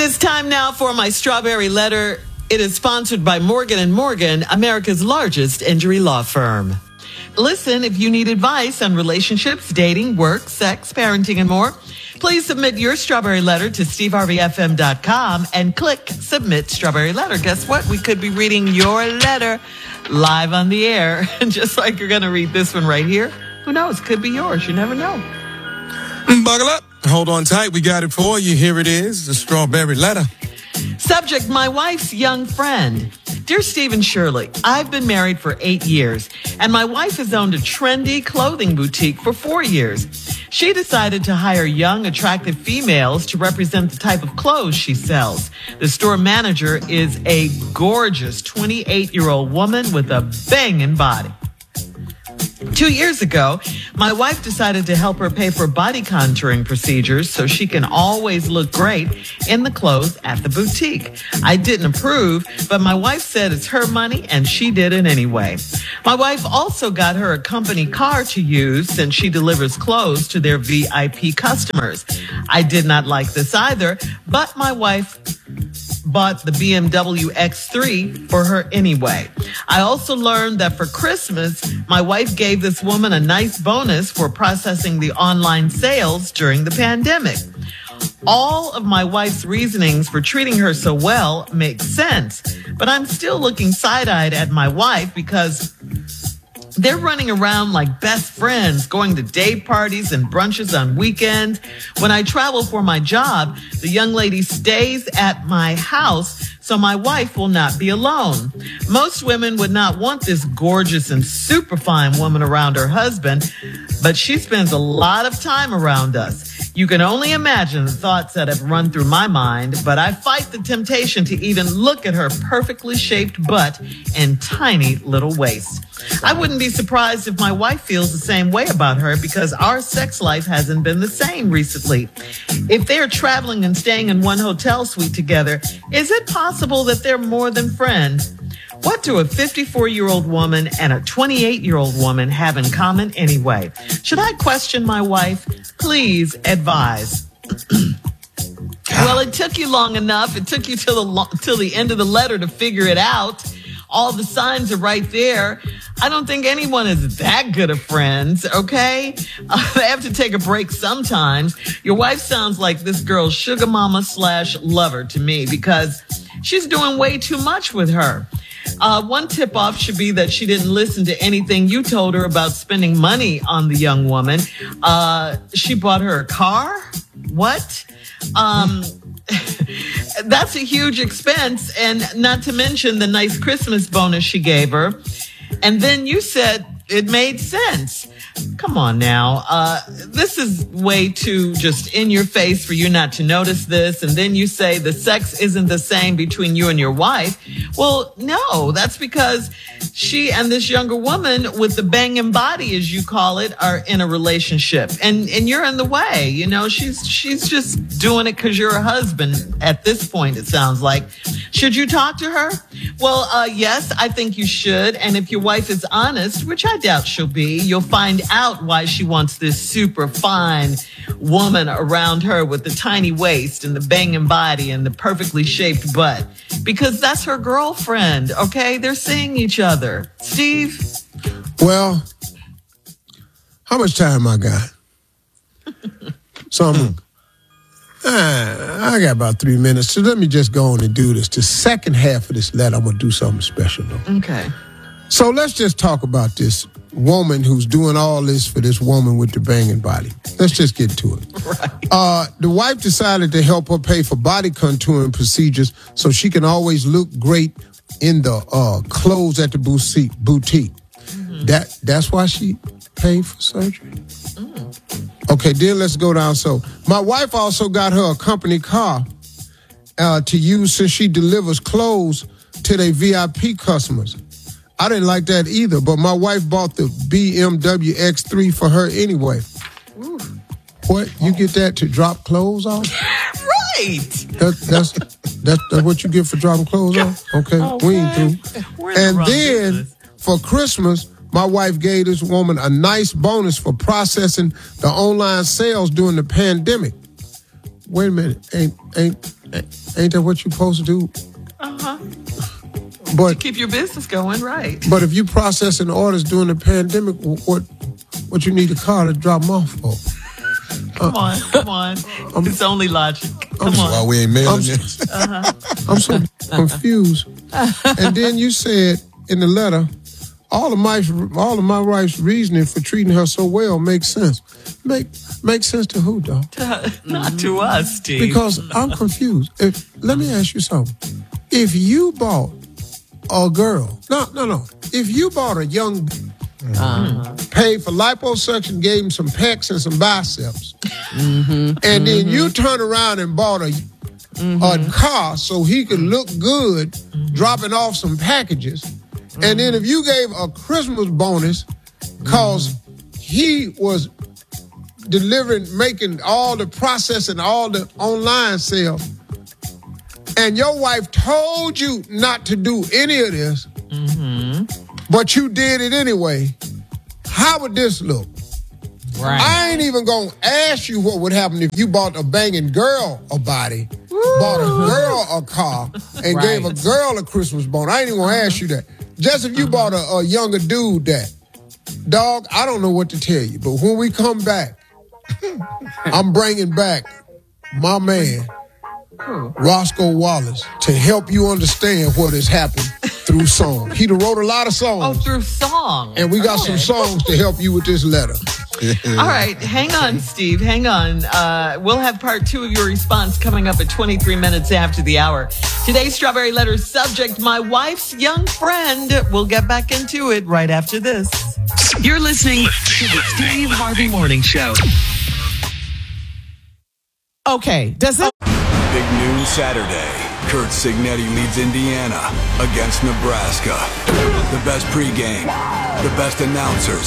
is time now for my strawberry letter. It is sponsored by Morgan & Morgan, America's largest injury law firm. Listen, if you need advice on relationships, dating, work, sex, parenting, and more, please submit your strawberry letter to steveharveyfm.com and click Submit Strawberry Letter. Guess what? We could be reading your letter live on the air, just like you're going to read this one right here. Who knows? Could be yours. You never know. Buckle up. Hold on tight. We got it for you. Here it is, the strawberry letter. Subject, my wife's young friend. Dear Steve and Shirley, I've been married for 8 years, and my wife has owned a trendy clothing boutique for 4 years. She decided to hire young, attractive females to represent the type of clothes she sells. The store manager is a gorgeous 28-year-old woman with a banging body. 2 years ago, my wife decided to help her pay for body contouring procedures so she can always look great in the clothes at the boutique. I didn't approve, but my wife said it's her money and she did it anyway. My wife also got her a company car to use since she delivers clothes to their VIP customers. I did not like this either, but my wife bought the BMW X3 for her anyway. I also learned that for Christmas, my wife gave this woman a nice bonus for processing the online sales during the pandemic. All of my wife's reasonings for treating her so well make sense, but I'm still looking side-eyed at my wife because they're running around like best friends, going to day parties and brunches on weekends. When I travel for my job, the young lady stays at my house so my wife will not be alone. Most women would not want this gorgeous and super fine woman around her husband, but she spends a lot of time around us. You can only imagine the thoughts that have run through my mind, but I fight the temptation to even look at her perfectly shaped butt and tiny little waist. I wouldn't be surprised if my wife feels the same way about her because our sex life hasn't been the same recently. If they're traveling and staying in one hotel suite together, is it possible that they're more than friends? What do a 54-year-old woman and a 28-year-old woman have in common anyway? Should I question my wife? Please advise. Well, it took you long enough. It took you till the end of the letter to figure it out. All the signs are right there. I don't think anyone is that good of friends, okay? They have to take a break sometimes. Your wife sounds like this girl's sugar mama / lover to me because she's doing way too much with her. One tip-off should be that she didn't listen to anything you told her about spending money on the young woman. She bought her a car? What? That's a huge expense, and not to mention the nice Christmas bonus she gave her. And then you said it made sense. Come on now. This is way too just in your face for you not to notice this. And then you say the sex isn't the same between you and your wife. Well, no, that's because she and this younger woman with the banging body, as you call it, are in a relationship. And you're in the way. You know, she's just doing it because you're a husband at this point, it sounds like. Should you talk to her? Well, yes, I think you should. And if your wife is honest, which I doubt she'll be, you'll find out why she wants this super fine woman around her with the tiny waist and the banging body and the perfectly shaped butt. Because that's her girlfriend, okay? They're seeing each other. Steve? Well, how much time I got? I got about 3 minutes, so let me just go on and do this. The second half of this letter, I'm going to do something special, though. Okay. So let's just talk about this woman who's doing all this for this woman with the banging body. Let's just get to it. Right. The wife decided to help her pay for body contouring procedures so she can always look great in the clothes at the boutique. Mm-hmm. That's why she paid for surgery? Okay, then let's go down. So my wife also got her a company car to use since she delivers clothes to their VIP customers. I didn't like that either, but my wife bought the BMW X3 for her anyway. Ooh. What? You get that to drop clothes off? Right. That's what you get for dropping clothes off? Okay, we ain't through. And then for Christmas, my wife gave this woman a nice bonus for processing the online sales during the pandemic. Wait a minute, ain't Ain't that what you supposed to do? But Keep your business going, right? But if you processing orders during the pandemic, what you need a car to drop them off for? Come on. It's only logic. Come on. Why we ain't mailing this? I'm so confused. And then you said in the letter, all of my wife's reasoning for treating her so well makes sense. Make sense to who, dog? Not to us, Steve. Because I'm confused. Let me ask you something. If you bought a girl, no. If you bought a young, paid for liposuction, gave him some pecs and some biceps, and then you turn around and bought a car so he could look good, dropping off some packages, and then if you gave a Christmas bonus, cause he was making all the processing, all the online sales, and your wife told you not to do any of this, but you did it anyway, how would this look? Right. I ain't even gonna ask you what would happen if you bought a banging girl a body, bought a girl a car, and gave a girl a Christmas bonus. I ain't even gonna ask you that. Just if you bought a younger dude that, dog, I don't know what to tell you, but when we come back, I'm bringing back my man, Roscoe Wallace, to help you understand what has happened through song. He wrote a lot of songs. Oh, through song. And we got some songs to help you with this letter. All right, hang on, Steve. Hang on. We'll have part 2 of your response coming up at 23 minutes after the hour. Today's Strawberry Letter subject, my wife's young friend. We'll get back into it right after this. You're listening to the Steve Harvey Morning Show. Okay, does it? Big news Saturday. Kurt Signetti leads Indiana against Nebraska. The best pregame, the best announcers.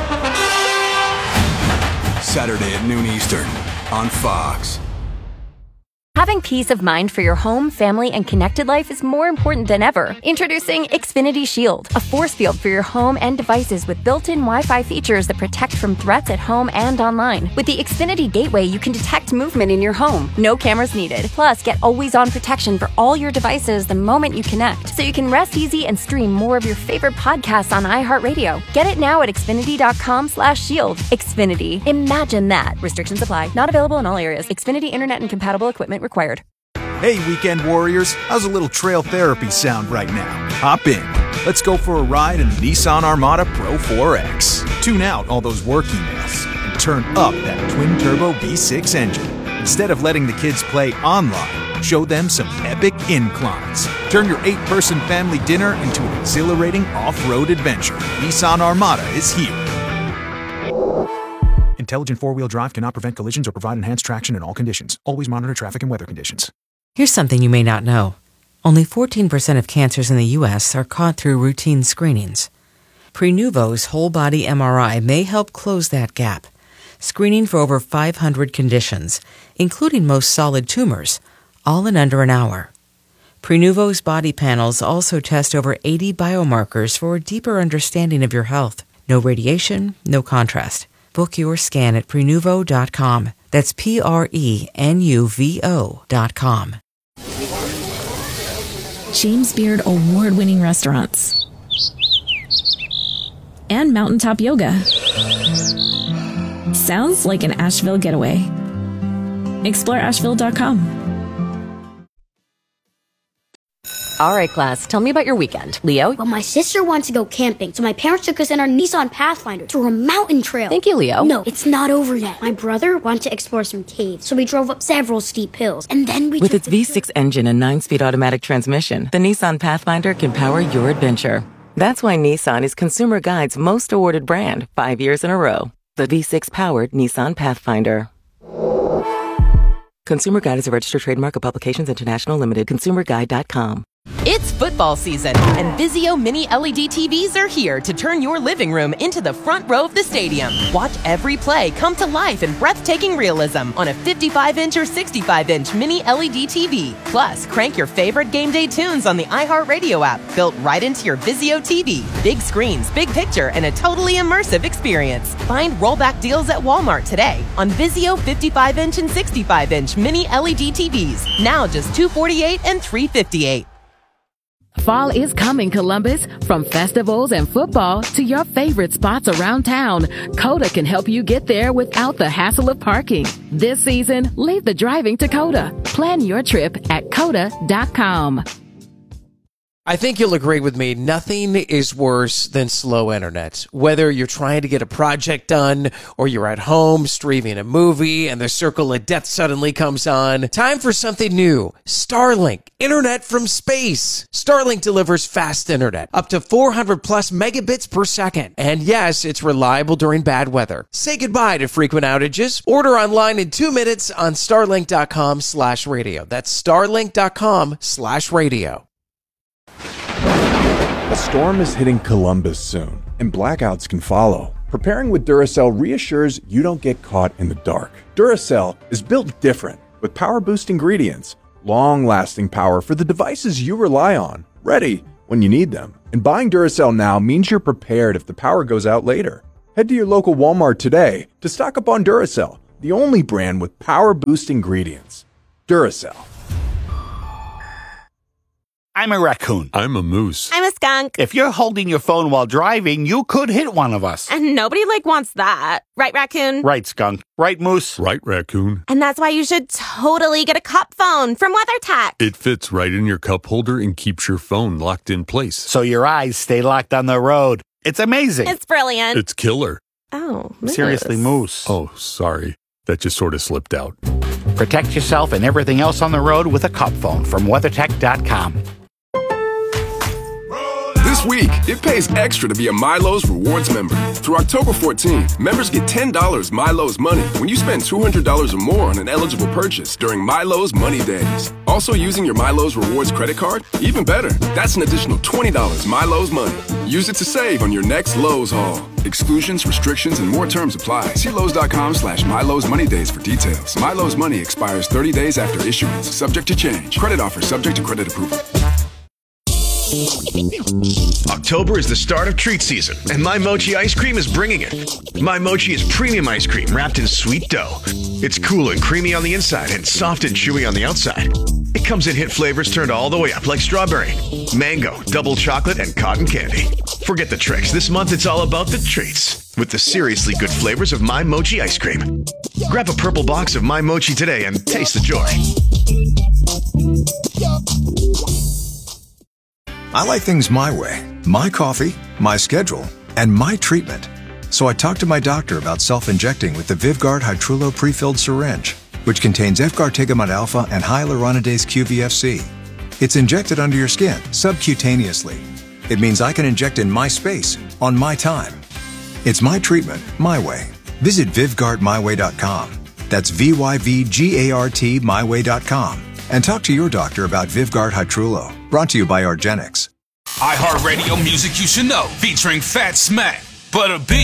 Saturday at noon Eastern on Fox. Having peace of mind for your home, family, and connected life is more important than ever. Introducing Xfinity Shield, a force field for your home and devices with built-in Wi-Fi features that protect from threats at home and online. With the Xfinity Gateway, you can detect movement in your home. No cameras needed. Plus, get always-on protection for all your devices the moment you connect, so you can rest easy and stream more of your favorite podcasts on iHeartRadio. Get it now at Xfinity.com/shield. Xfinity. Imagine that. Restrictions apply. Not available in all areas. Xfinity Internet and compatible equipment required. Hey, weekend warriors, how's a little trail therapy sound right now? Hop in. Let's go for a ride in the Nissan Armada Pro 4X. Tune out all those work emails and turn up that twin-turbo V6 engine. Instead of letting the kids play online, show them some epic inclines. Turn your 8-person family dinner into an exhilarating off-road adventure. Nissan Armada is here. Intelligent four-wheel drive cannot prevent collisions or provide enhanced traction in all conditions. Always monitor traffic and weather conditions. Here's something you may not know. Only 14% of cancers in the U.S. are caught through routine screenings. Prenuvo's whole-body MRI may help close that gap, screening for over 500 conditions, including most solid tumors, all in under an hour. Prenuvo's body panels also test over 80 biomarkers for a deeper understanding of your health. No radiation, no contrast. Book your scan at Prenuvo.com. That's Prenuvo.com. James Beard award-winning restaurants. And mountaintop yoga. Sounds like an Asheville getaway. Explore Asheville.com. All right, class, tell me about your weekend. Leo? Well, my sister wants to go camping, so my parents took us in our Nissan Pathfinder through a mountain trail. Thank you, Leo. No, it's not over yet. My brother wanted to explore some caves, so we drove up several steep hills, and then we With its V6 engine and 9-speed automatic transmission, the Nissan Pathfinder can power your adventure. That's why Nissan is Consumer Guide's most awarded brand 5 years in a row. The V6-powered Nissan Pathfinder. Consumer Guide is a registered trademark of Publications International Limited. ConsumerGuide.com. It's football season, and Vizio Mini LED TVs are here to turn your living room into the front row of the stadium. Watch every play come to life in breathtaking realism on a 55-inch or 65-inch Mini LED TV. Plus, crank your favorite game day tunes on the iHeartRadio app, built right into your Vizio TV. Big screens, big picture, and a totally immersive experience. Find rollback deals at Walmart today on Vizio 55-inch and 65-inch Mini LED TVs. Now just $248 and $358. Fall is coming, Columbus. From festivals and football to your favorite spots around town, Coda can help you get there without the hassle of parking. This season, leave the driving to Coda. Plan your trip at Coda.com. I think you'll agree with me. Nothing is worse than slow internet. Whether you're trying to get a project done or you're at home streaming a movie and the circle of death suddenly comes on. Time for something new. Starlink. Internet from space. Starlink delivers fast internet, up to 400 plus megabits per second. And yes, it's reliable during bad weather. Say goodbye to frequent outages. Order online in 2 minutes on starlink.com/radio. That's starlink.com/radio. A storm is hitting Columbus soon, and blackouts can follow. Preparing with Duracell reassures you don't get caught in the dark. Duracell is built different, with power-boost ingredients, long-lasting power for the devices you rely on, ready when you need them. And buying Duracell now means you're prepared if the power goes out later. Head to your local Walmart today to stock up on Duracell, the only brand with power-boost ingredients. Duracell. I'm a raccoon. I'm a moose. I'm a skunk. If you're holding your phone while driving, you could hit one of us. And nobody wants that. Right, raccoon? Right, skunk. Right, moose? Right, raccoon. And that's why you should totally get a cup phone from WeatherTech. It fits right in your cup holder and keeps your phone locked in place. So your eyes stay locked on the road. It's amazing. It's brilliant. It's killer. Oh, moose. Seriously, moose. Oh, sorry. That just sort of slipped out. Protect yourself and everything else on the road with a cup phone from WeatherTech.com. This week, it pays extra to be a Milo's Rewards member. Through October 14th, members get $10 Milo's Money when you spend $200 or more on an eligible purchase during Milo's Money Days. Also using your Milo's Rewards credit card? Even better, that's an additional $20 Milo's Money. Use it to save on your next Lowe's haul. Exclusions, restrictions, and more terms apply. See Lowe's.com/Milo's Money Days for details. Milo's Money expires 30 days after issuance, subject to change. Credit offer subject to credit approval. October is the start of treat season, and My Mochi ice cream is bringing it. My Mochi is premium ice cream wrapped in sweet dough. It's cool and creamy on the inside and soft and chewy on the outside. It comes in hit flavors turned all the way up like strawberry, mango, double chocolate, and cotton candy. Forget the tricks. This month it's all about the treats with the seriously good flavors of My Mochi ice cream. Grab a purple box of My Mochi today and taste the joy. I like things my way, my coffee, my schedule, and my treatment. So I talked to my doctor about self-injecting with the Vyvgart Hytrulo pre-filled syringe, which contains Efgartigimod alpha and hyaluronidase QVFC. It's injected under your skin, subcutaneously. It means I can inject in my space, on my time. It's my treatment, my way. Visit VyvgartMyWay.com. That's VYVGART MyWay.com. And talk to your doctor about Vyvgart Hytrulo. Brought to you by argenx. iHeartRadio music you should know, featuring Fat Smack, Butter B,